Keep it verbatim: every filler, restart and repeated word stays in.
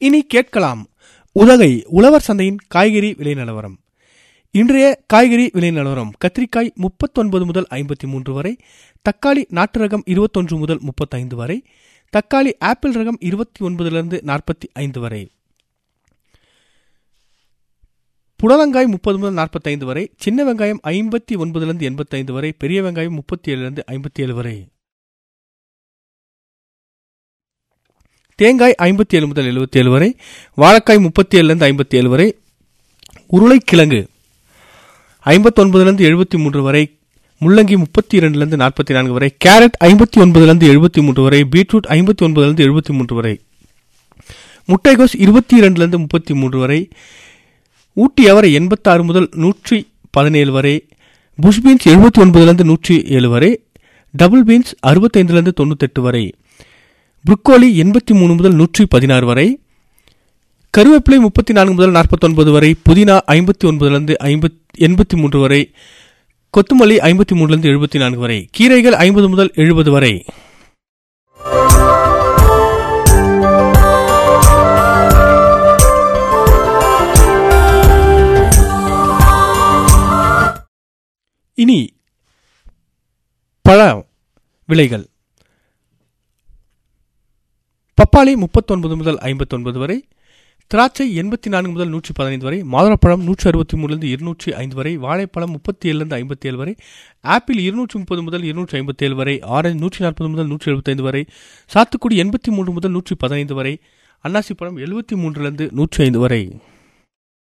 இனி கேட்கலாம் உதகை உழவர் சந்தையின் காய்கறி விலை நிலவரம். இன்றைய காய்கறி விலை நிலவரம்: கத்திரிக்காய் முப்பத்தொன்பது முதல் ஐம்பத்தி மூன்று வரை, தக்காளி நாட்டு ரகம் இருபத்தொன்று முதல் முப்பத்தைந்து வரை, தக்காளி ஆப்பிள் ரகம் இருபத்தி ஒன்பதிலிருந்து நாற்பத்தி ஐந்து வரை, புடலங்காய் முப்பது முதல் நாற்பத்தைந்து வரை, சின்ன வெங்காயம் ஐம்பத்தி ஒன்பதிலிருந்து எண்பத்தைந்து வரை, பெரிய வெங்காயம் முப்பத்தி ஏழிலிருந்து ஐம்பத்தி ஏழு வரை, தேங்காய் ஐம்பத்தி ஏழு முதல் எழுபத்தி ஏழு வரை, வாழைக்காய் முப்பத்தி ஏழுலிருந்து ஐம்பத்தி ஏழு வரை, உருளைக்கிழங்கு ஐம்பத்தி ஒன்பதிலிருந்து எழுபத்தி மூன்று வரை, முள்ளங்கி முப்பத்தி இரண்டிலிருந்து நாற்பத்தி நான்கு வரை, கேரட் ஐம்பத்தி ஒன்பதிலிருந்து எழுபத்தி மூன்று வரை, பீட்ரூட் ஐம்பத்தி ஒன்பதிலிருந்து எழுபத்தி மூன்று வரை, முட்டைகோஸ் இருபத்தி இரண்டிலிருந்து முப்பத்தி மூன்று வரை, ஊட்டி அவரை எண்பத்தி ஆறு முதல் நூற்றி பதினேழு வரை, புஷ் பீன்ஸ் எழுபத்தி ஒன்பதிலிருந்து நூற்றி ஏழு வரை, டபுள் பீன்ஸ் அறுபத்தைந்திலிருந்து தொண்ணூத்தி எட்டு வரை, புரோக்கோலி எண்பத்தி மூணு முதல் நூற்றி பதினாறு வரை, கருவேப்பிலை முப்பத்தி நான்கு முதல் நாற்பத்தி ஒன்பது வரை, புதினா ஐம்பத்தி ஒன்பதிலிருந்து எண்பத்தி மூன்று வரை, கொத்துமல்லி ஐம்பத்தி மூணுலிருந்து எழுபத்தி நான்கு வரை, கீரைகள் ஐம்பது முதல் எழுபது வரை. இனி பழ விலைகள்: பப்பாளி முப்பத்தொன்பது முதல் ஐம்பத்தி ஒன்பது வரை, திராட்சை எண்பத்தி நான்கு முதல் நூற்றி பதினைந்து வரை, மாதுளப்பழம் நூற்றி அறுபத்தி மூணுலிருந்து இருநூற்றி ஐந்து வரை, வாழைப்பழம் முப்பத்தி ஏழுலிருந்து ஐம்பத்தி ஏழு வரை, ஆப்பிள் இருநூற்றி முப்பது முதல் இருநூற்றி ஐம்பத்தி ஏழு வரை, ஆரஞ்சு நூற்றி நாற்பது முதல் நூற்றி எழுபத்தைந்து வரை, சாத்துக்குடி எண்பத்தி மூன்று முதல் நூற்றி பதினைந்து வரை, அன்னாசி பழம் எழுபத்தி மூன்றிலிருந்து நூற்றி ஐந்து வரை.